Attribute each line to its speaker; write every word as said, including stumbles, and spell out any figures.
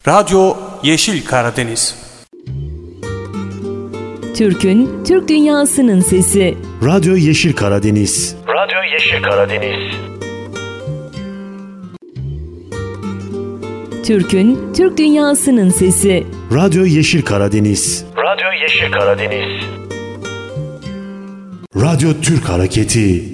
Speaker 1: Radyo Yeşil Karadeniz.
Speaker 2: Türk'ün, Türk dünyasının sesi.
Speaker 3: Radyo Yeşil Karadeniz.
Speaker 4: Radyo Yeşil Karadeniz.
Speaker 2: Türk'ün, Türk dünyasının sesi.
Speaker 3: Radyo Yeşil Karadeniz.
Speaker 4: Radyo Yeşil Karadeniz.
Speaker 3: Radyo Türk Hareketi.